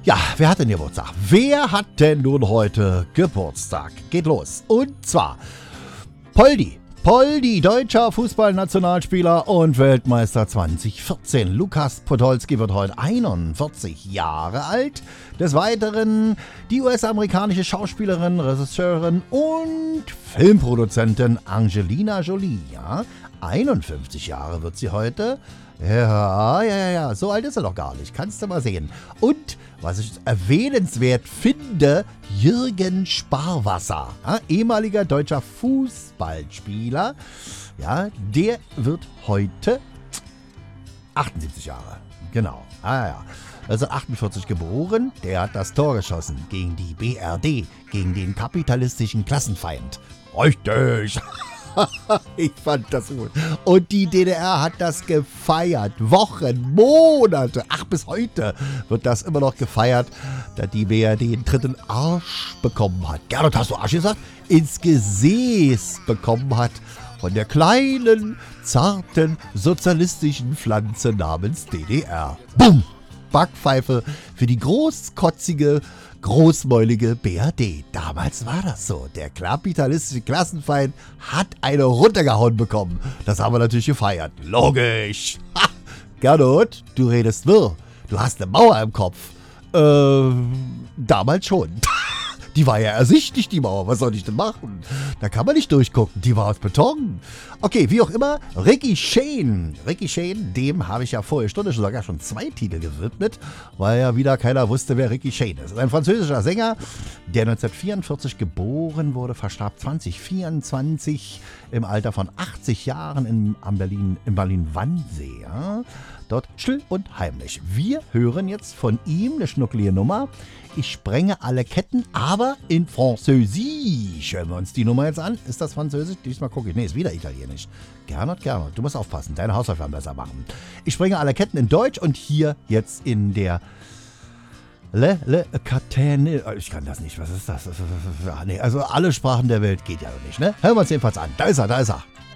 Ja, wer hat denn Geburtstag? Wer hat denn nun heute Geburtstag? Geht los. Und zwar Poldi. Poldi, deutscher Fußballnationalspieler und Weltmeister 2014. Lukas Podolski wird heute 41 Jahre alt. Des Weiteren die US-amerikanische Schauspielerin, Regisseurin und Filmproduzentin Angelina Jolie. Ja, 51 Jahre wird sie heute. Ja, so alt ist er doch gar nicht. Kannst du mal sehen. Und, was ich erwähnenswert finde, Jürgen Sparwasser, ja, ehemaliger deutscher Fußballspieler, ja, der wird heute 78 Jahre. Genau, ja. 1948 geboren, der hat das Tor geschossen gegen die BRD, gegen den kapitalistischen Klassenfeind. Richtig! Ich fand das gut. Und die DDR hat das gefeiert. Wochen, Monate. Ach, bis heute wird das immer noch gefeiert, da die BRD den dritten Arsch bekommen hat. Gernot, hast du Arsch gesagt? Ins Gesäß bekommen hat von der kleinen, zarten, sozialistischen Pflanze namens DDR. Bumm! Backpfeife für die großkotzige, großmäulige BRD. Damals war das so. Der kapitalistische Klassenfeind hat eine runtergehauen bekommen. Das haben wir natürlich gefeiert. Logisch. Ha! Gernot, du redest wirr. Du hast eine Mauer im Kopf. Damals schon. Die war ja ersichtlich, die Mauer. Was soll ich denn machen? Da kann man nicht durchgucken. Die war aus Beton. Okay, wie auch immer. Ricky Shane. Ricky Shane, dem habe ich ja vorige Stunde sogar schon 2 Titel gewidmet, weil ja wieder keiner wusste, wer Ricky Shane ist. Ein französischer Sänger, der 1944 geboren wurde, verstarb 2024 im Alter von 80 Jahren in Berlin-Wannsee. Ja? Dort still und heimlich. Wir hören jetzt von ihm eine schnucklige Nummer. Ich sprenge alle Ketten, aber in Französisch. Hören wir uns die Nummer jetzt an. Ist das Französisch? Diesmal gucke ich. Nee, ist wieder Italienisch. Gernot, du musst aufpassen. Deine Hausaufgaben besser machen. Ich sprenge alle Ketten in Deutsch und hier jetzt in der Le Catene. Ich kann das nicht. Was ist das? Nee, also alle Sprachen der Welt geht ja noch nicht, ne? Hören wir uns jedenfalls an. Da ist er.